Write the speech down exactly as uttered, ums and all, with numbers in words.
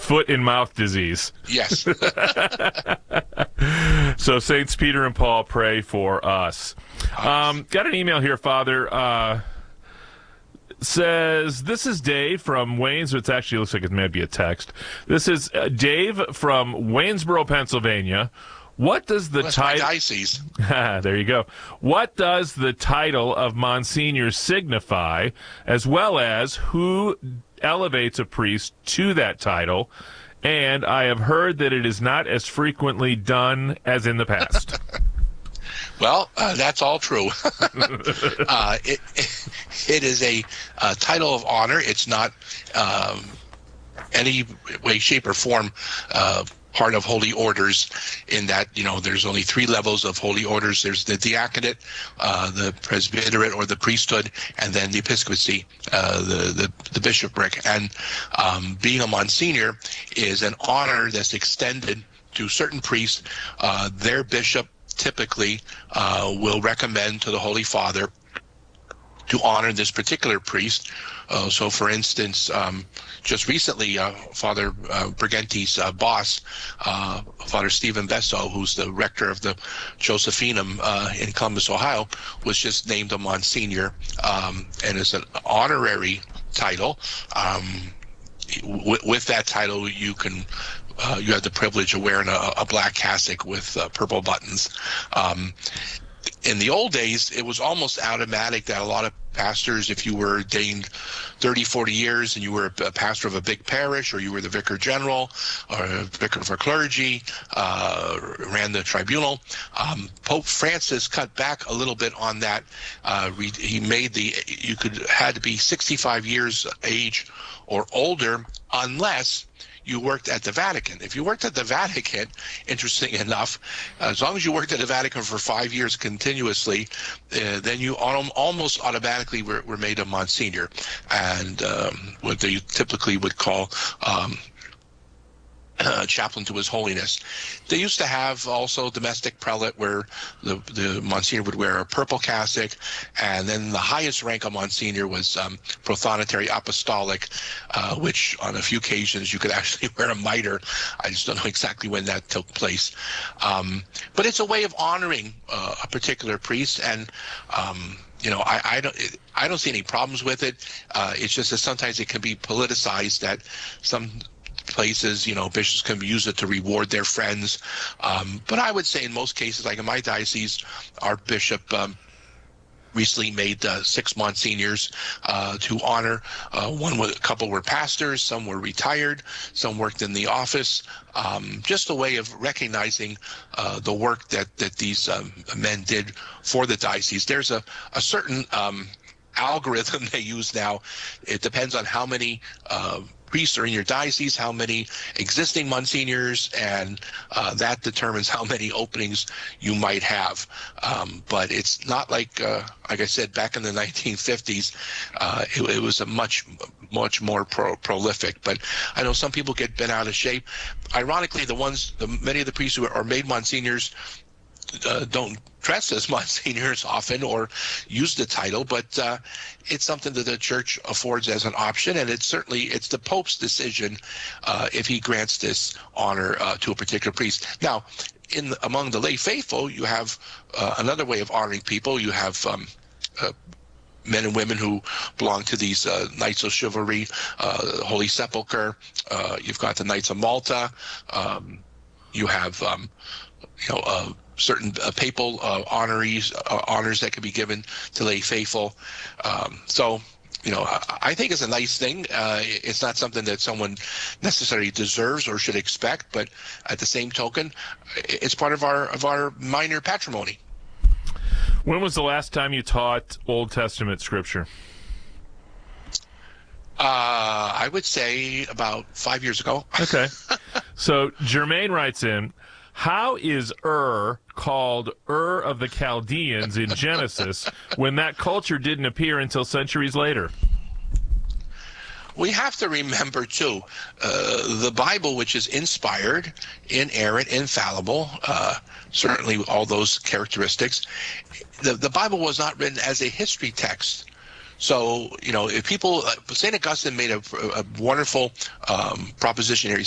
foot and mouth disease. Yes. So Saints Peter and Paul, pray for us. Um, got an email here, Father. Uh, says, this is Dave from Waynes. It actually looks like it may be a text. This is uh, Dave from Waynesboro, Pennsylvania. What does the title... diocese. There you go. What does the title of Monsignor signify, as well as who elevates a priest to that title? And I have heard that it is not as frequently done as in the past. Well, uh, that's all true. uh, it, it is a, a title of honor. It's not um, any way, shape, or form uh, part of holy orders, in that, you know, there's only three levels of holy orders. There's the diaconate, uh, the presbyterate or the priesthood, and then the episcopacy, uh, the, the, the bishopric. And um, being a Monsignor is an honor that's extended to certain priests. Uh, their bishop typically uh, will recommend to the Holy Father to honor this particular priest. Uh, so, for instance, um, just recently, uh, Father uh, Briganti's uh, boss, uh, Father Stephen Besso, who's the rector of the Josephinum uh, in Columbus, Ohio, was just named a Monsignor, um, and is an honorary title. Um, w- with that title, you can uh, you have the privilege of wearing a, a black cassock with uh, purple buttons. Um, In the old days, it was almost automatic that a lot of pastors, if you were ordained thirty, forty years and you were a pastor of a big parish, or you were the vicar general or a vicar for clergy, uh, ran the tribunal, um, Pope Francis cut back a little bit on that. Uh, he made the, you could, had to be sixty-five years age or older unless you worked at the Vatican. If you worked at the Vatican, interesting enough, as long as you worked at the Vatican for five years continuously, uh, then you al- almost automatically were, were made a Monsignor, and um, what they typically would call um, Uh, chaplain to His Holiness. They used to have also domestic prelate, where the, the Monsignor would wear a purple cassock, and then the highest rank of Monsignor was um, prothonotary apostolic, uh, which on a few occasions you could actually wear a mitre. I just don't know exactly when that took place. Um, but it's a way of honoring uh, a particular priest, and um, you know, I, I don't I don't see any problems with it. Uh, it's just that sometimes it can be politicized, that some places, you know, bishops can use it to reward their friends. Um, but I would say in most cases, like in my diocese, our bishop um, recently made uh, six Monsignors uh, to honor. Uh, one, with, a couple were pastors, some were retired, some worked in the office. Um, just a way of recognizing uh, the work that, that these um, men did for the diocese. There's a, a certain um, algorithm they use now. It depends on how many uh, priests are in your diocese, how many existing Monsignors, and uh, that determines how many openings you might have. Um, but it's not like, uh, like I said, back in the nineteen fifties, uh, it, it was a much, much more pro- prolific. But I know some people get bent out of shape. Ironically, the ones, the, many of the priests who are made Monsignors Uh, don't dress as Monsignors often or use the title, but uh, it's something that the church affords as an option, and it's certainly, it's the Pope's decision uh, if he grants this honor uh, to a particular priest. Now, in the, among the lay faithful, you have uh, another way of honoring people. You have um, uh, men and women who belong to these uh, Knights of Chivalry, uh, Holy Sepulchre. Uh, you've got the Knights of Malta. Um, you have, um, you know, uh, certain uh, papal uh, honorees, uh, honors that can be given to lay faithful. Um, so, you know, I, I think it's a nice thing. Uh, it's not something that someone necessarily deserves or should expect, but at the same token, it's part of our of our minor patrimony. When was the last time you taught Old Testament scripture? Uh, I would say about five years ago. Okay. So Jermaine writes in, how is Ur called Ur of the Chaldeans in Genesis when that culture didn't appear until centuries later? We have to remember, too, uh, the Bible, which is inspired, inerrant, infallible, uh, certainly all those characteristics, the, the Bible was not written as a history text. So, you know, if people, uh, Saint Augustine made a, a wonderful um, proposition here. He